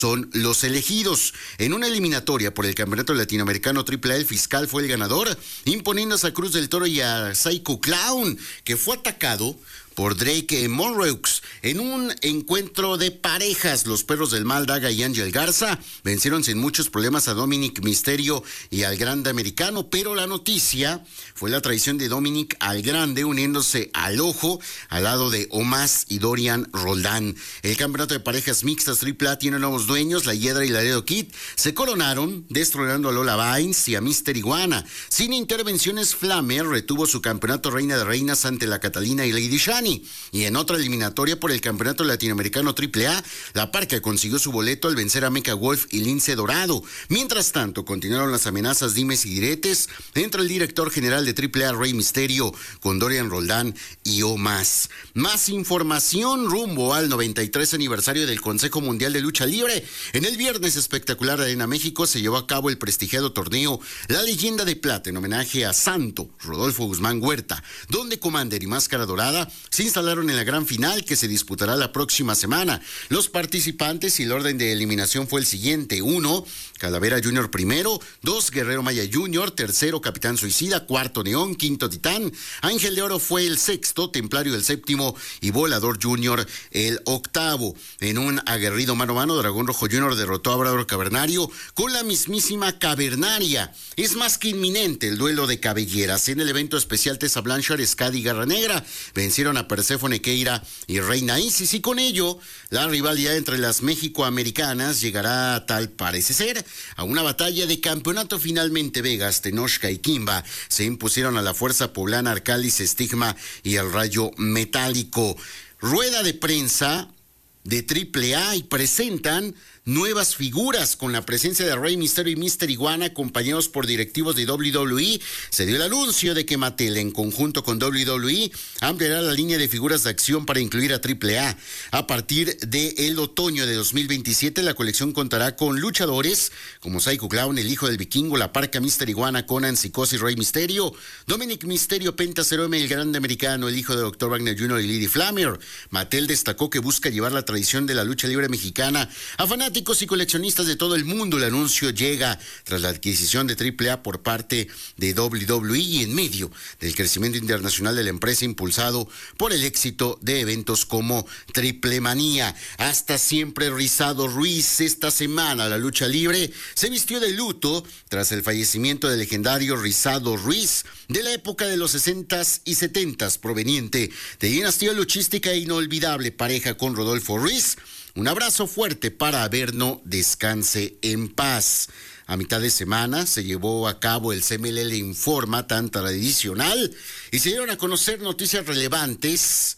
son los elegidos. En una eliminatoria por el Campeonato Latinoamericano AAA, el fiscal fue el ganador, imponiéndose a Cruz del Toro y a Psycho Clown, que fue atacado por Drake Monroux. En un encuentro de parejas, los perros del mal, Daga y Ángel Garza, vencieron sin muchos problemas a Dominic Mysterio y al Grande Americano, pero la noticia fue la traición de Dominic al Grande, uniéndose al Ojo, al lado de Omás y Dorian Roldán. El campeonato de parejas mixtas AAA tiene nuevos dueños, la Hiedra y Laredo Kid se coronaron, destronando a Lola Bynes y a Mister Iguana. Sin intervenciones, Flamer retuvo su campeonato Reina de Reinas ante la Catalina y Lady Shani. Y en otra eliminatoria por el Campeonato Latinoamericano AAA, la Parca consiguió su boleto al vencer a Mecha Wolf y Lince Dorado. Mientras tanto, continuaron las amenazas, dimes y diretes entre el director general de AAA, Rey Misterio, con Dorian Roldán y Omás. Más información rumbo al 93 aniversario del Consejo Mundial de Lucha Libre. En el viernes espectacular de Arena México se llevó a cabo el prestigiado torneo La Leyenda de Plata en homenaje a Santo Rodolfo Guzmán Huerta, donde Commander y Máscara Dorada se instalaron en la gran final que se disputará la próxima semana. Los participantes y el orden de eliminación fue el siguiente: 1, Calavera Junior primero, 2, Guerrero Maya Junior, tercero, Capitán Suicida, cuarto, Neón, quinto, Titán, Ángel de Oro fue el sexto, Templario el séptimo y Volador Junior el octavo. En un aguerrido mano a mano, Dragón Rojo Junior derrotó a Bravo Cavernario con la mismísima Cavernaria. Es más que inminente el duelo de cabelleras. En el evento especial, Tessa Blanchard, Skadi y Garra Negra vencieron a Perséfone Keira y Reina Isis, y con ello la rivalidad entre las mexicoamericanas llegará, tal parece ser, a una batalla de campeonato. Finalmente, Vegas, Tenochca y Kimba se impusieron a la fuerza poblana Arcalis, Estigma y el Rayo Metálico. Rueda de prensa de AAA y presentan nuevas figuras con la presencia de Rey Misterio y Mister Iguana, acompañados por directivos de WWE. Se dio el anuncio de que Mattel, en conjunto con WWE, ampliará la línea de figuras de acción para incluir a AAA. A partir del otoño de 2027, la colección contará con luchadores como Psycho Clown, el hijo del vikingo, la Parca, Mister Iguana, Conan, Psicosis, Rey Misterio, Dominic Mysterio, Penta Cerome, el Grande Americano, el hijo de Dr. Wagner Jr. y Lady Flamer. Mattel destacó que busca llevar la tradición de la lucha libre mexicana a fanáticos y coleccionistas de todo el mundo. El anuncio llega tras la adquisición de AAA por parte de WWE y en medio del crecimiento internacional de la empresa, impulsado por el éxito de eventos como Triple Manía. Hasta siempre Rizado Ruiz. Esta semana la lucha libre se vistió de luto tras el fallecimiento del legendario Rizado Ruiz de la época de los 60s y 70s, proveniente de dinastía luchística e inolvidable pareja con Rodolfo Ruiz. Un abrazo fuerte para Averno, descanse en paz. A mitad de semana se llevó a cabo el CMLL Informa, tan tradicional, y se dieron a conocer noticias relevantes.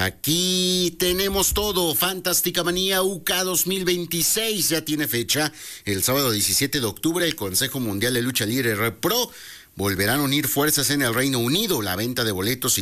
Aquí tenemos todo. Fantástica Manía UK 2026 ya tiene fecha. El sábado 17 de octubre, el Consejo Mundial de Lucha Libre Repro volverán a unir fuerzas en el Reino Unido. La venta de boletos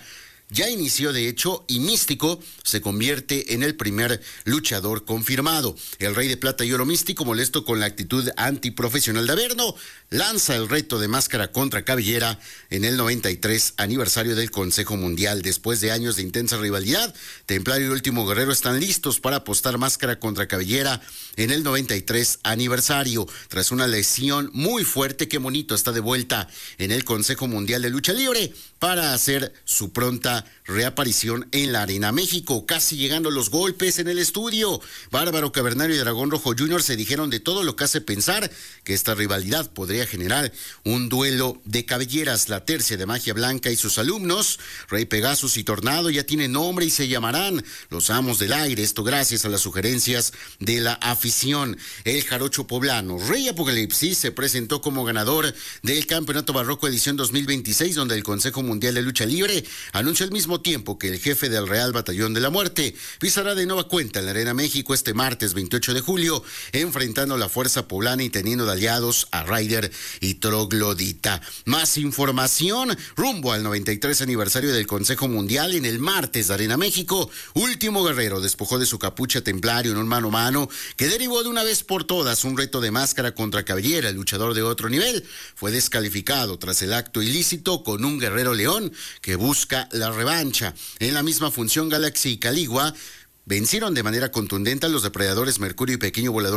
ya inició de hecho, y Místico se convierte en el primer luchador confirmado. El Rey de Plata y Oro Místico, molesto con la actitud antiprofesional de Averno, lanza el reto de máscara contra cabellera en el 93 aniversario del Consejo Mundial. Después de años de intensa rivalidad, Templario y Último Guerrero están listos para apostar máscara contra cabellera en el 93 aniversario. Tras una lesión muy fuerte, Qué Bonito está de vuelta en el Consejo Mundial de Lucha Libre para hacer su pronta reaparición en la Arena México. Casi llegando los golpes en el estudio, Bárbaro Cavernario y Dragón Rojo Jr. se dijeron de todo, lo que hace pensar que esta rivalidad podría generar un duelo de cabelleras. La Tercia de Magia Blanca y sus alumnos, Rey Pegasus y Tornado, ya tienen nombre y se llamarán los Amos del Aire. Esto gracias a las sugerencias de la afición. El Jarocho Poblano, Rey Apocalipsis, se presentó como ganador del Campeonato Barroco edición 2026, donde el Consejo Mundial de Lucha Libre anunció al mismo tiempo que el jefe del Real Batallón de la Muerte pisará de nueva cuenta en la Arena México este martes 28 de julio, enfrentando a la fuerza poblana y teniendo de aliados a Ryder y Troglodita. Más información rumbo al 93 aniversario del Consejo Mundial. En el martes de Arena México, Último Guerrero despojó de su capucha Templario en un mano a mano que derivó de una vez por todas un reto de máscara contra cabellera. El luchador de otro nivel fue descalificado tras el acto ilícito con un Guerrero León que busca la revancha. En la misma función, Galaxy y Caligua vencieron de manera contundente a los depredadores Mercurio y Pequeño Volador